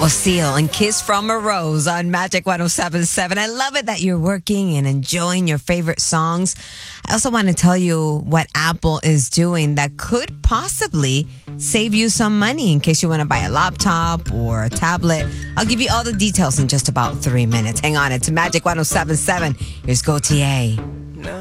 was Seal and Kiss from a Rose on Magic 107.7. I love it that you're working and enjoying your favorite songs. I also want to tell you what Apple is doing that could possibly save you some money in case you want to buy a laptop or a tablet. I'll give you all the details in just about 3 minutes. Hang on, it's Magic 107.7. Here's Gautier.